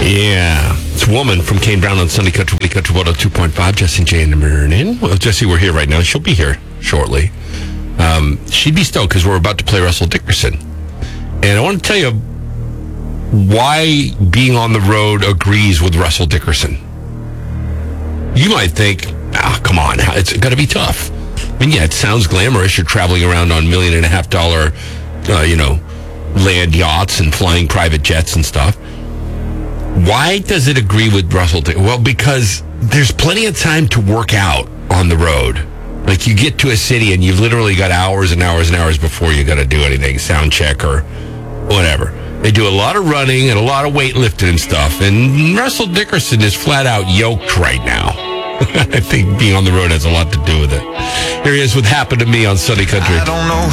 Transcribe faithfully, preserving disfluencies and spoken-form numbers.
Yeah. It's a woman from Kane Brown on Sunday Country, Country one oh two point five. Jesse and Jay in the morning. Well, Jesse, we're here right now. She'll be here shortly. Um, she'd be stoked because we're about to play Russell Dickerson. And I want to tell you why being on the road agrees with Russell Dickerson. You might think, ah, come on, it's got to be tough. I mean, yeah, it sounds glamorous. You're traveling around on million and a half dollar, uh, you know, land yachts and flying private jets and stuff. Why does it agree with Russell? Well, because there's plenty of time to work out on the road. Like, you get to a city and you've literally got hours and hours and hours before you got to do anything, sound check or whatever. They do a lot of running and a lot of weightlifting and stuff. And Russell Dickerson is flat out yoked right now. I think being on the road has a lot to do with it. Here he is with Happened to Me on Sunday Country. I don't know